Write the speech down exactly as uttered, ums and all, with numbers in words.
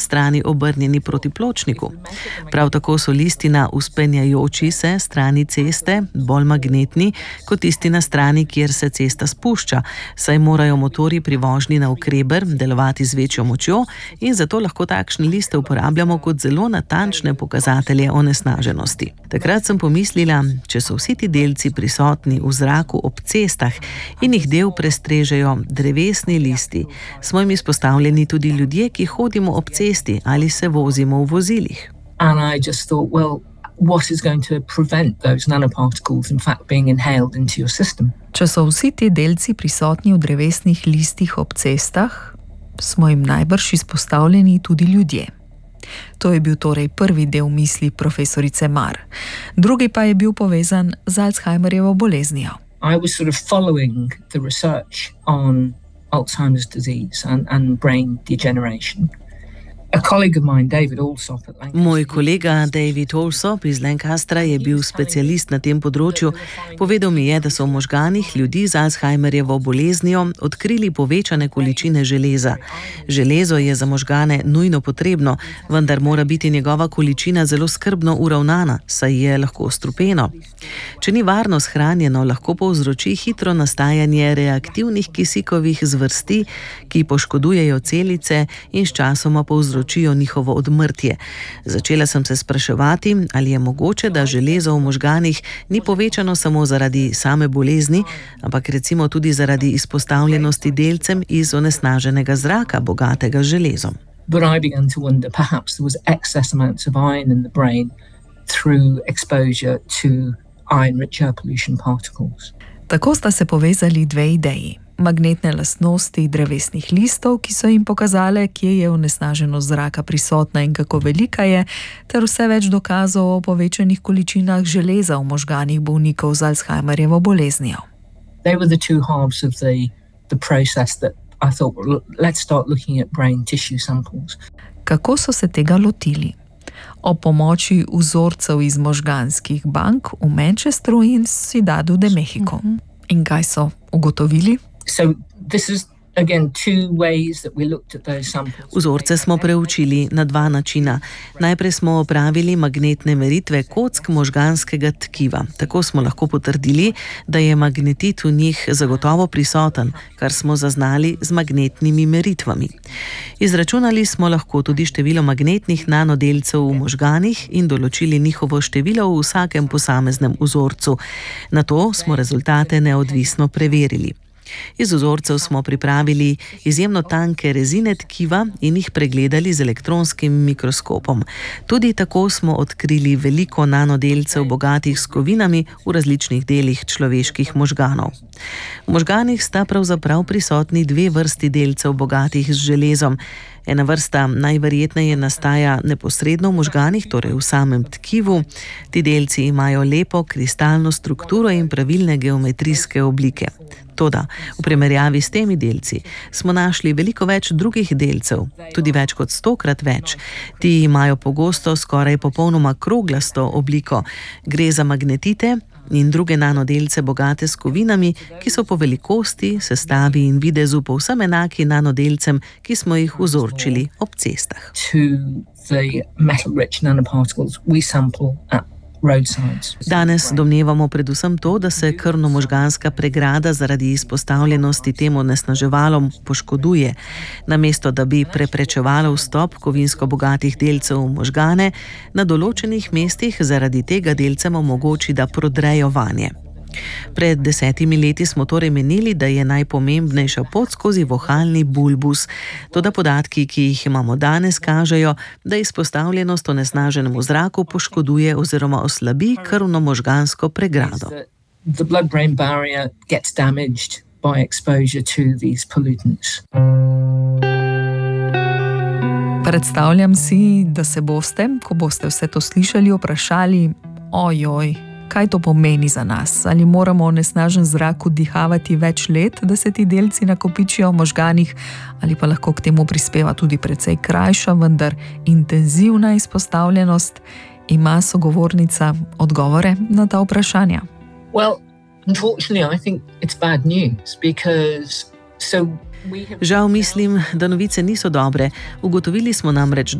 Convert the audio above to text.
strani obrnjeni proti pločniku. Prav tako so listi na vzpenjajoči se strani ceste bolj magnetni kot tisti na strani, kjer se cesta spušča, saj morajo motorji pri vožnji navkreber delovati z večjo močjo in zato lahko takšne liste uporabljamo kot zelo natančne pokazatelje onesnaženosti. Takrat sem pomislila, če so vsi ti delci prisotni v zraku ob cestah in jih del prestrežejo drevesni listi, smo jim izpostavljeni tudi ljudje, ki hodimo ob cesti ali se vozimo v vozilih. And I just thought, well, what is going to prevent those nanoparticles in fact being inhaled into your system? Če so vsi ti delci prisotni v drevesnih listih ob cestah, smo jim najbrž izpostavljeni tudi ljudje. To je bil torej prvi del misli profesorice Marr. Drugi pa je bil povezan z Alzheimerjevo boleznijo. I was sort of following the research on Alzheimer's disease and, and brain degeneration. A colleague of mine, David Allsop at Lancaster. Moj kolega David Allsop iz Lancastra je bil specialist na tem področju. Povedal mi je, da so v možganih ljudi z Alzheimerjevo boleznijo odkrili povečane količine železa. Železo je za možgane nujno potrebno, vendar mora biti njegova količina zelo skrbno uravnana, saj je lahko strupeno. Če ni varno shranjeno, lahko povzroči hitro nastajanje reaktivnih kisikovih zvrsti, ki poškodujejo celice in sčasoma povzročijo njihovo odmrtje. Začela sem se spraševati, ali je mogoče, da železo v možganih ni povečano samo zaradi same bolezni, ampak recimo tudi zaradi izpostavljenosti delcem iz onesnaženega zraka, bogatega z železom. But I began to wonder perhaps there was excess amounts of iron in the brain through exposure to iron-rich pollution particles. Tako sta se povezali dve ideji. Magnetne lastnosti drevesnih listov, ki so jim pokazale, kje je onesnaženost zraka prisotna in kako velika je, ter vse več dokazov o povečanih količinah železa v možganih bolnikov z Alzheimerjevo boleznijo. They were the two halves of the, the process that I thought, well, let's start looking at brain tissue samples. Kako so se tega lotili? O pomoči vzorcev iz možganskih bank v Manchesteru in Ciudadu de Mexico. In kaj so ugotovili? So this is again two ways that we looked at those samples. Vzorce smo preučili na dva načina. Najprej smo opravili magnetne meritve kock možganskega tkiva. Tako smo lahko potrdili, da je magnetit v njih zagotovo prisoten, kar smo zaznali z magnetnimi meritvami. Izračunali smo lahko tudi število magnetnih nanodelcev v možganih in določili njihovo število v vsakem posameznem vzorcu. Nato smo rezultate neodvisno preverili. Iz vzorcev smo pripravili izjemno tanke rezine tkiva in jih pregledali z elektronskim mikroskopom. Tudi tako smo odkrili veliko nanodelcev bogatih s kovinami v različnih delih človeških možganov. V možganih sta pravzaprav prisotni dve vrsti delcev bogatih z železom. Ena vrsta najverjetneje nastaja neposredno v možganih, torej v samem tkivu. Ti delci imajo lepo kristalno strukturo in pravilne geometrijske oblike. Toda, v primerjavi s temi delci smo našli veliko več drugih delcev, tudi več kot stokrat več. Ti imajo pogosto skoraj popolnoma kroglasto obliko. Gre za magnetite in druge nanodelce bogate s kovinami, ki so po velikosti, sestavi in videzu povsem enaki nanodelcem, ki smo jih vzorčili ob cestah. To the metal-rich nanoparticles we sample at Danes domnevamo predvsem to, da se krvno-možganska pregrada zaradi izpostavljenosti tem onesnaževalom poškoduje. Namesto da bi preprečevala vstop kovinsko bogatih delcev v možgane, na določenih mestih zaradi tega delcem omogoči, da prodrejo vanje. Pred desetimi leti smo torej menili, da je najpomembnejša pot skozi vohalni bulbus. Toda podatki, ki jih imamo danes, kažejo, da izpostavljenost onesnaženemu zraku poškoduje oziroma oslabi krvno-možgansko pregrado. The blood-brain barrier gets damaged by exposure to these pollutants. Predstavljam si, da se boste, ko boste vse to slišali, vprašali, ojoj, kaj to pomeni za nas? Ali moramo onesnažen zrak vdihavati več let, da se ti delci nakopičijo v možganih, ali pa lahko k temu prispeva tudi precej krajša, vendar intenzivna izpostavljenost? Ima sogovornica odgovore na ta vprašanja? Well, unfortunately, I think it's bad news because so Žal mislim, da novice niso dobre. Ugotovili smo namreč,